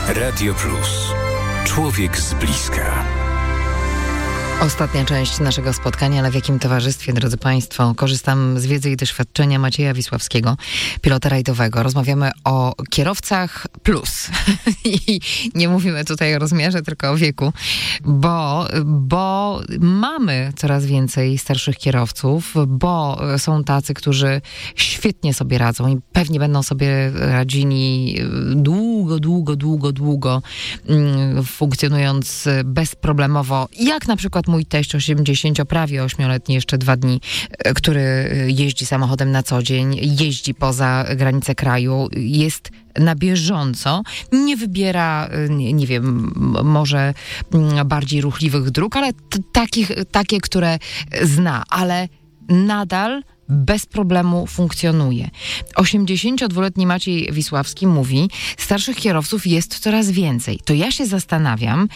Radio Plus. Człowiek z bliska. Ostatnia część naszego spotkania, ale w jakim towarzystwie, drodzy Państwo? Korzystam z wiedzy i doświadczenia Macieja Wisławskiego, pilota rajdowego. Rozmawiamy o kierowcach plus. I nie mówimy tutaj o rozmiarze, tylko o wieku, bo mamy coraz więcej starszych kierowców, bo są tacy, którzy świetnie sobie radzą i pewnie będą sobie radzili długo, funkcjonując bezproblemowo, jak na przykład mój teść 80, prawie 8-letni, jeszcze 2 dni, który jeździ samochodem na co dzień, jeździ poza granice kraju, jest na bieżąco, nie wybiera, nie wiem, może bardziej ruchliwych dróg, ale takie, które zna, ale nadal bez problemu funkcjonuje. 82-letni Maciej Wisławski mówi, starszych kierowców jest coraz więcej. To ja się zastanawiam,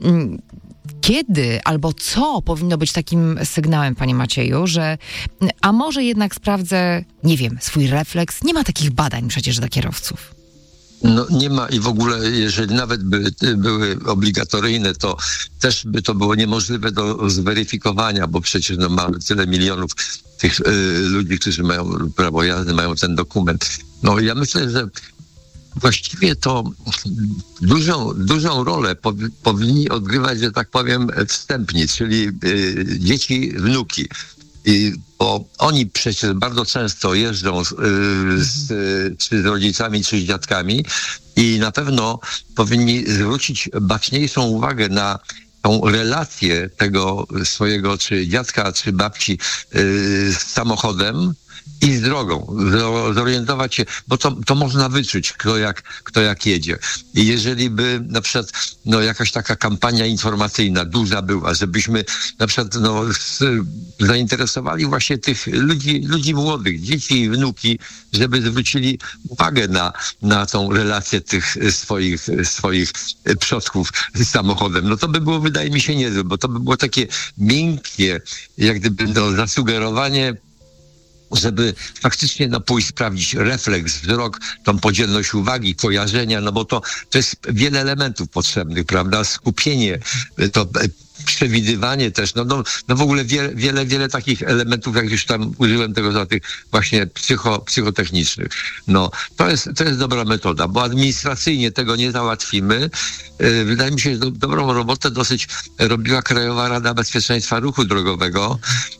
kiedy albo co powinno być takim sygnałem, panie Macieju, że a może jednak sprawdzę, nie wiem, swój refleks? Nie ma takich badań przecież dla kierowców. No nie ma i w ogóle, jeżeli nawet były obligatoryjne, to też by to było niemożliwe do zweryfikowania, bo przecież mamy tyle milionów tych ludzi, którzy mają prawo jazdy, mają ten dokument. No ja myślę, że właściwie to dużą rolę powinni odgrywać, że tak powiem, wstępni, czyli dzieci, wnuki. Bo oni przecież bardzo często jeżdżą czy z rodzicami, czy z dziadkami i na pewno powinni zwrócić baczniejszą uwagę na tą relację tego swojego czy dziadka, czy babci z samochodem i z drogą, zorientować się, bo to można wyczuć, kto jak jedzie. I jeżeli by na przykład jakaś taka kampania informacyjna duża była, żebyśmy na przykład zainteresowali właśnie tych ludzi młodych, dzieci i wnuki, żeby zwrócili uwagę na tą relację tych swoich przodków z samochodem. No to by było, wydaje mi się, niezłe, bo to by było takie miękkie, jak gdyby zasugerowanie, żeby faktycznie pójść sprawdzić refleks, wzrok, tą podzielność uwagi, kojarzenia, no bo to jest wiele elementów potrzebnych, prawda? Skupienie, to przewidywanie też, no w ogóle wiele takich elementów, jak już tam użyłem tego za tych właśnie psychotechnicznych. No, to jest dobra metoda, bo administracyjnie tego nie załatwimy. Wydaje mi się, że dobrą robotę dosyć robiła Krajowa Rada Bezpieczeństwa Ruchu Drogowego,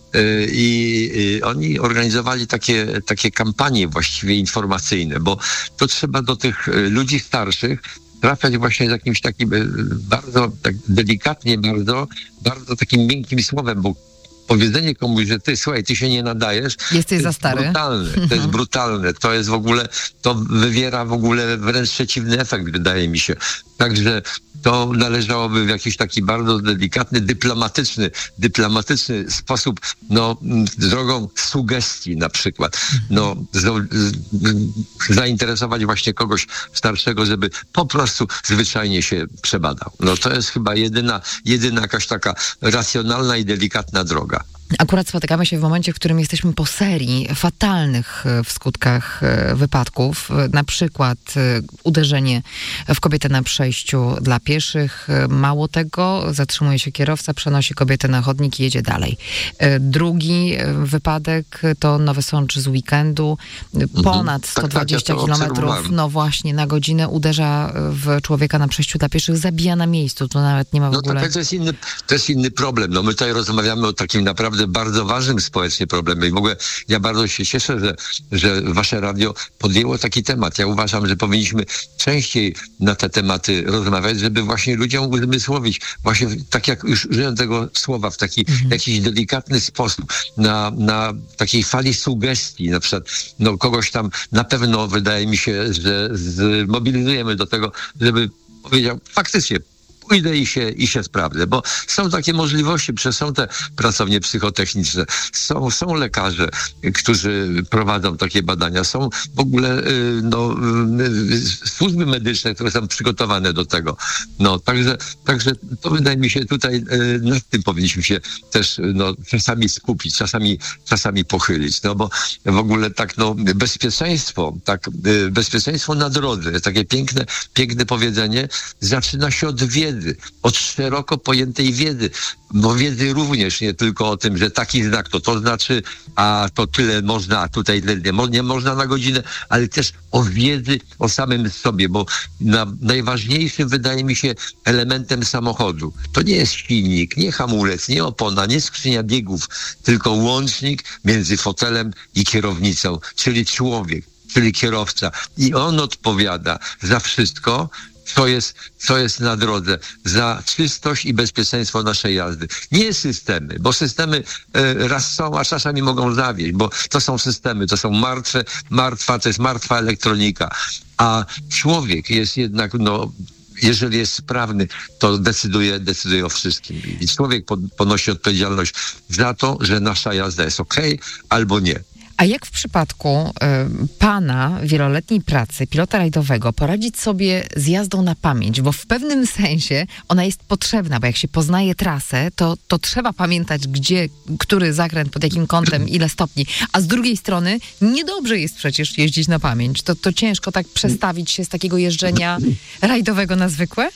i oni organizowali takie kampanie właściwie informacyjne, bo to trzeba do tych ludzi starszych trafiać właśnie z jakimś takim bardzo tak delikatnie, bardzo takim miękkim słowem, bo powiedzenie komuś, że ty się nie nadajesz, jesteś za stary. To jest brutalne, to jest w ogóle, to wywiera w ogóle wręcz przeciwny efekt, wydaje mi się. Także to należałoby w jakiś taki bardzo delikatny, dyplomatyczny sposób, drogą sugestii na przykład, zainteresować właśnie kogoś starszego, żeby po prostu zwyczajnie się przebadał. No to jest chyba jedyna jakaś taka racjonalna i delikatna droga. Akurat spotykamy się w momencie, w którym jesteśmy po serii fatalnych w skutkach wypadków. Na przykład uderzenie w kobietę na przejściu dla pieszych. Mało tego, zatrzymuje się kierowca, przenosi kobietę na chodnik i jedzie dalej. Drugi wypadek to Nowy Sącz z weekendu. Ponad 120 kilometrów, właśnie, na godzinę uderza w człowieka na przejściu dla pieszych, zabija na miejscu. To nawet nie ma w ogóle... To jest inny problem. My tutaj rozmawiamy o takim naprawdę bardzo ważnym społecznie problemie i w ogóle ja bardzo się cieszę, że wasze radio podjęło taki temat. Ja uważam, że powinniśmy częściej na te tematy rozmawiać, żeby właśnie ludziom uzmysłowić, właśnie tak jak już użyłem tego słowa, w taki jakiś delikatny sposób, na takiej fali sugestii, na przykład kogoś tam na pewno wydaje mi się, że zmobilizujemy do tego, żeby powiedział faktycznie, pójdę i się sprawdzę, bo są takie możliwości, przecież są te pracownie psychotechniczne, są lekarze, którzy prowadzą takie badania, są w ogóle służby medyczne, które są przygotowane do tego. No, także to wydaje mi się tutaj nad tym powinniśmy się też czasami skupić, czasami pochylić, no bo w ogóle tak bezpieczeństwo na drodze, takie piękne powiedzenie, zaczyna się od wiedzy, od szeroko pojętej wiedzy, bo wiedzy również, nie tylko o tym, że taki znak to znaczy, a to tyle można, a tutaj nie można na godzinę, ale też o wiedzy o samym sobie, bo najważniejszym wydaje mi się elementem samochodu to nie jest silnik, nie hamulec, nie opona, nie skrzynia biegów, tylko łącznik między fotelem i kierownicą, czyli człowiek, czyli kierowca. I on odpowiada za wszystko, co jest na drodze, za czystość i bezpieczeństwo naszej jazdy. Nie systemy, bo systemy raz są, a czasami mogą zawieść, bo to są systemy, to są to jest martwa elektronika. A człowiek jest jednak, jeżeli jest sprawny, to decyduje o wszystkim. I człowiek ponosi odpowiedzialność za to, że nasza jazda jest okej albo nie. A jak w przypadku pana wieloletniej pracy pilota rajdowego poradzić sobie z jazdą na pamięć? Bo w pewnym sensie ona jest potrzebna, bo jak się poznaje trasę, to trzeba pamiętać, gdzie, który zakręt, pod jakim kątem, ile stopni. A z drugiej strony niedobrze jest przecież jeździć na pamięć. To ciężko tak przestawić się z takiego jeżdżenia rajdowego na zwykłe?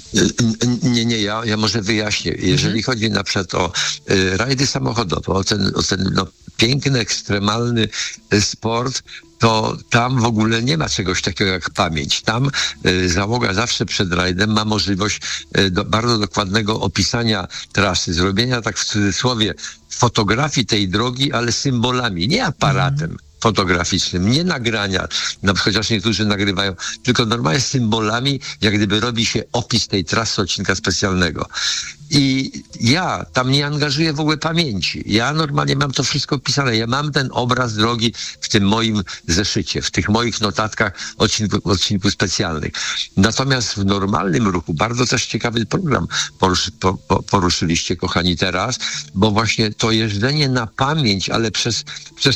Nie, ja może wyjaśnię. Jeżeli chodzi na przykład o rajdy samochodowe, o ten piękny, ekstremalny sport, to tam w ogóle nie ma czegoś takiego jak pamięć. Tam załoga zawsze przed rajdem ma możliwość bardzo dokładnego opisania trasy, zrobienia, tak w cudzysłowie, fotografii tej drogi, ale symbolami, nie aparatem fotograficznym, nie nagrania, chociaż niektórzy nagrywają, tylko normalnie symbolami, jak gdyby robi się opis tej trasy odcinka specjalnego. I ja tam nie angażuję w ogóle pamięci. Ja normalnie mam to wszystko pisane. Ja mam ten obraz drogi w tym moim zeszycie, w tych moich notatkach odcinków specjalnych. Natomiast w normalnym ruchu, bardzo też ciekawy program poruszyliście, kochani, teraz, bo właśnie to jeżdżenie na pamięć, ale przez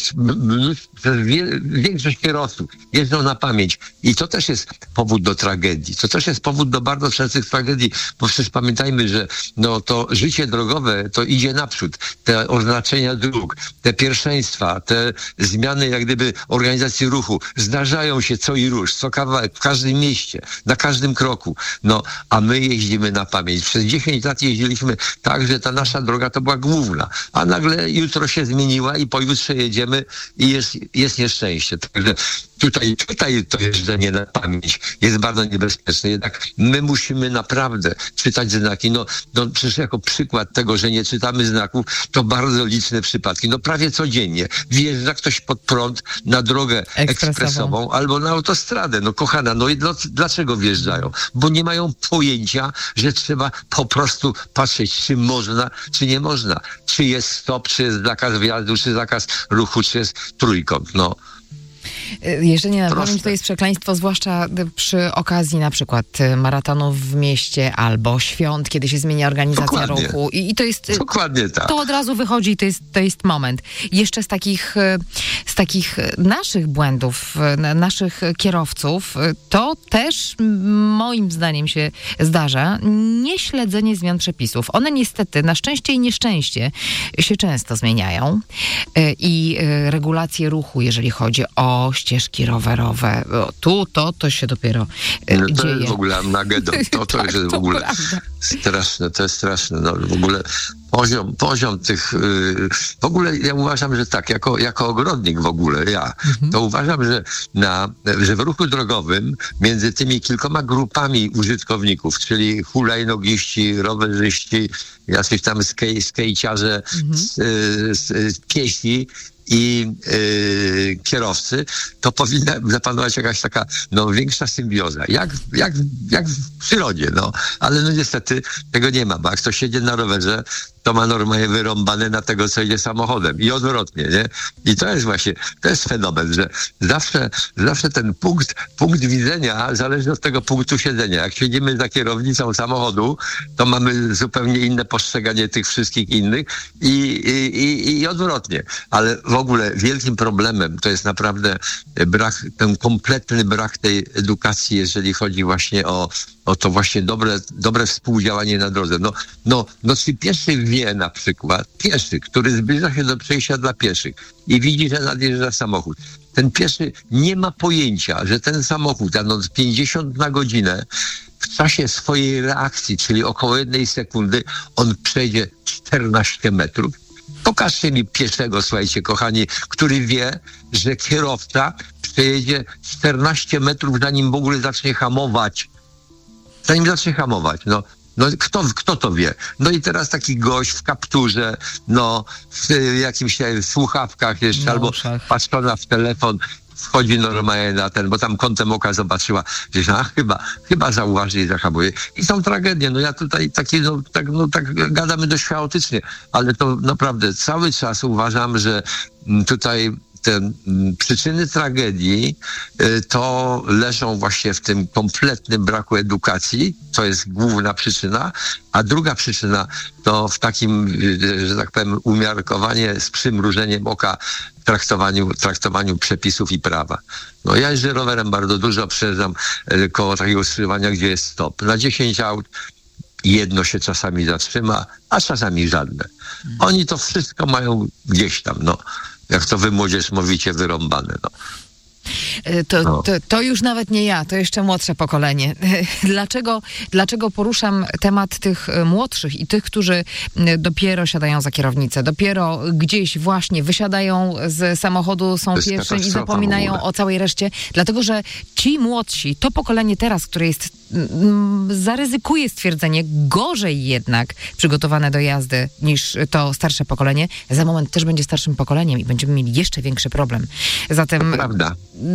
większość kierowców jeżdżą na pamięć. I to też jest powód do tragedii. To też jest powód do bardzo częstych tragedii, bo przecież pamiętajmy, że to życie drogowe to idzie naprzód. Te oznaczenia dróg, te pierwszeństwa, te zmiany jak gdyby organizacji ruchu zdarzają się co i róż, co kawałek, w każdym mieście, na każdym kroku. A my jeździmy na pamięć. Przez 10 lat jeździliśmy tak, że ta nasza droga to była główna. A nagle jutro się zmieniła i pojutrze jedziemy i jest nieszczęście. Także tutaj to jeżdżenie na pamięć jest bardzo niebezpieczne. Jednak my musimy naprawdę czytać znaki. Przecież jako przykład tego, że nie czytamy znaków, to bardzo liczne przypadki. Prawie codziennie wjeżdża ktoś pod prąd na drogę ekspresową albo na autostradę. Kochana, dlaczego wjeżdżają? Bo nie mają pojęcia, że trzeba po prostu patrzeć, czy można, czy nie można. Czy jest stop, czy jest zakaz wjazdu, czy zakaz ruchu, czy jest trójkąt. Jeżdżenie na pamięć to jest przekleństwo, zwłaszcza przy okazji na przykład maratonów w mieście albo świąt, kiedy się zmienia organizacja ruchu. I to jest... Dokładnie tak. To od razu wychodzi i to jest moment. Jeszcze z takich naszych błędów, naszych kierowców, to też moim zdaniem się zdarza nieśledzenie zmian przepisów. One niestety, na szczęście i nieszczęście, się często zmieniają. I regulacje ruchu, jeżeli chodzi o ścieżki rowerowe. To się dopiero dzieje. To jest w ogóle Armagedon. To jest w ogóle straszne. To jest straszne. W ogóle poziom tych... W ogóle ja uważam, że tak, jako ogrodnik w ogóle, to uważam, że w ruchu drogowym między tymi kilkoma grupami użytkowników, czyli hulajnogiści, rowerzyści, jacyś tam skejciarze, piesi, i kierowcy, to powinna zapanować jakaś taka większa symbioza. Jak w przyrodzie, ale niestety tego nie ma, bo jak ktoś jedzie na rowerze, to ma normalnie wyrąbane na tego, co jedzie samochodem. I odwrotnie, nie? I to jest właśnie, to jest fenomen, że zawsze ten punkt widzenia zależy od tego punktu siedzenia. Jak siedzimy za kierownicą samochodu, to mamy zupełnie inne postrzeganie tych wszystkich innych i odwrotnie. Ale w ogóle wielkim problemem to jest naprawdę ten kompletny brak tej edukacji, jeżeli chodzi właśnie o to właśnie dobre współdziałanie na drodze. Czy pieszy wie na przykład, pieszy, który zbliża się do przejścia dla pieszych i widzi, że nadjeżdża samochód. Ten pieszy nie ma pojęcia, że ten samochód jadąc 50 na godzinę w czasie swojej reakcji, czyli około 1 sekundy, on przejdzie 14 metrów. Pokażcie mi pieszego, słuchajcie, kochani, który wie, że kierowca przejedzie 14 metrów, zanim w ogóle zacznie hamować. Kto to wie? I teraz taki gość w kapturze, w jakimś słuchawkach jeszcze, albo patrzona w telefon, wchodzi normalnie na bo tam kątem oka zobaczyła, że chyba zauważy i zahamuje. I są tragedie. Ja tutaj tak gadamy dość chaotycznie, ale to naprawdę cały czas uważam, że tutaj te przyczyny tragedii to leżą właśnie w tym kompletnym braku edukacji, to jest główna przyczyna, a druga przyczyna to w takim, że tak powiem, umiarkowanie z przymrużeniem oka traktowaniu przepisów i prawa. Ja jeżdżę rowerem bardzo dużo, przejeżdżam koło takiego skrzyżowania, gdzie jest stop. Na 10 aut jedno się czasami zatrzyma, a czasami żadne. Oni to wszystko mają gdzieś tam, jak to wy młodzież mówicie, wyrąbane. To już nawet nie ja, to jeszcze młodsze pokolenie. Dlaczego poruszam temat tych młodszych i tych, którzy dopiero siadają za kierownicę, dopiero gdzieś właśnie wysiadają z samochodu, są pierwsi i zapominają o całej reszcie? Dlatego, że ci młodsi, to pokolenie teraz, które jest, zaryzykuje stwierdzenie, gorzej jednak przygotowane do jazdy niż to starsze pokolenie, za moment też będzie starszym pokoleniem i będziemy mieli jeszcze większy problem. Zatem prawda.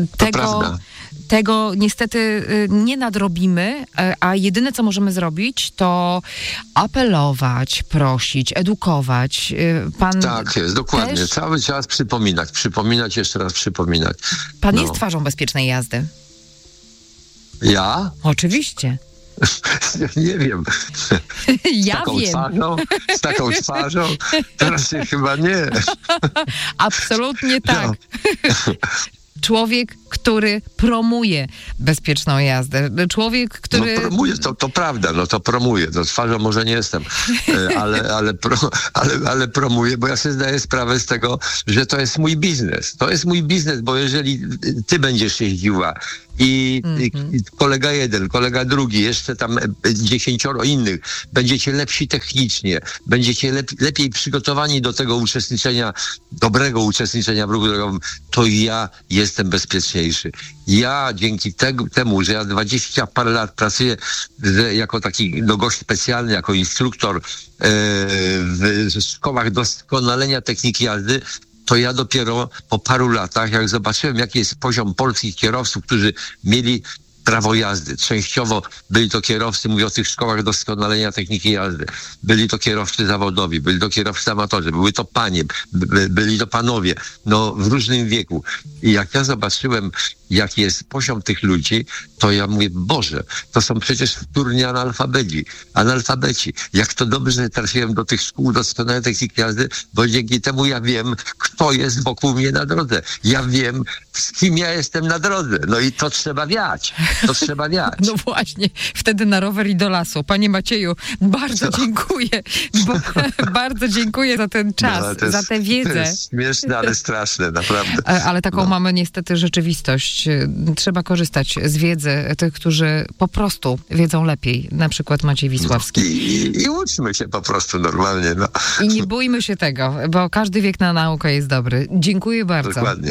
Tego niestety nie nadrobimy, a jedyne, co możemy zrobić, to apelować, prosić, edukować. Pan tak jest, dokładnie. Też... Cały czas przypominać, jeszcze raz przypominać. Pan jest twarzą bezpiecznej jazdy. Ja? Oczywiście. Nie wiem. Z taką twarzą? Teraz się chyba nie. Absolutnie tak. Człowiek, który promuje bezpieczną jazdę. Człowiek, który... promuje, to prawda, to promuje. Twarzą może nie jestem, ale promuje, bo ja sobie zdaję sprawę z tego, że to jest mój biznes. To jest mój biznes, bo jeżeli ty będziesz jeździła i kolega jeden, kolega drugi, jeszcze tam 10 innych, będziecie lepsi technicznie, będziecie lepiej przygotowani do tego dobrego uczestniczenia w ruchu drogowym, to ja jestem bezpieczniejszy. Ja dzięki temu, że ja 20 parę lat pracuję jako taki gość specjalny, jako instruktor w szkołach doskonalenia techniki jazdy, to ja dopiero po paru latach, jak zobaczyłem, jaki jest poziom polskich kierowców, którzy mieli prawo jazdy. Częściowo byli to kierowcy, mówię o tych szkołach doskonalenia techniki jazdy. Byli to kierowcy zawodowi, byli to kierowcy amatorzy, były to panie, byli to panowie, w różnym wieku. I jak ja zobaczyłem, jaki jest poziom tych ludzi, to ja mówię, Boże, to są przecież wtórni analfabeci. Jak to dobrze trafiłem do tych szkół doskonałej techniki jazdy, bo dzięki temu ja wiem, kto jest wokół mnie na drodze. Ja wiem, z kim ja jestem na drodze. I to trzeba wiać. No właśnie, wtedy na rower i do lasu. Panie Macieju, bardzo dziękuję. Bardzo dziękuję za ten czas, za tę wiedzę. To jest śmieszne, ale straszne, naprawdę. Ale taką mamy niestety rzeczywistość. Trzeba korzystać z wiedzy tych, którzy po prostu wiedzą lepiej. Na przykład Maciej Wisławski. I uczmy się po prostu normalnie. I nie bójmy się tego, bo każdy wiek na naukę jest dobry. Dziękuję bardzo. Dokładnie.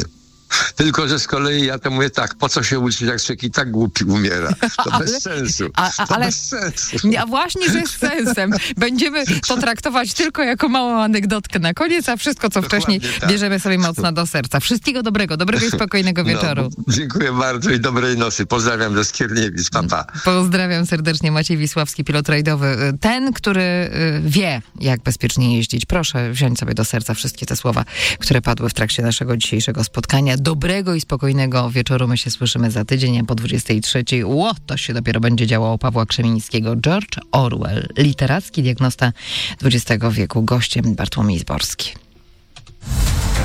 Tylko że z kolei ja to mówię tak, po co się uczyć, jak człowiek i tak głupi umiera? To bez sensu. Bez sensu. A właśnie, że z sensem. Będziemy to traktować tylko jako małą anegdotkę na koniec, a wszystko, co wcześniej, bierzemy sobie mocno do serca. Wszystkiego dobrego i spokojnego wieczoru. Dziękuję bardzo i dobrej nocy. Pozdrawiam ze Skierniewic. Pa, pa. Pozdrawiam serdecznie. Maciej Wisławski, pilot rajdowy. Ten, który wie, jak bezpiecznie jeździć. Proszę wziąć sobie do serca wszystkie te słowa, które padły w trakcie naszego dzisiejszego spotkania. Dobrego i spokojnego wieczoru. My się słyszymy za tydzień, a po 23:00 to się dopiero będzie działało Pawła Krzemińskiego. George Orwell, literacki diagnosta XX wieku. Gościem Bartłomiej Zborski.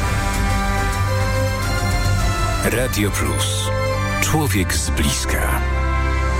Radio Plus. Człowiek z bliska.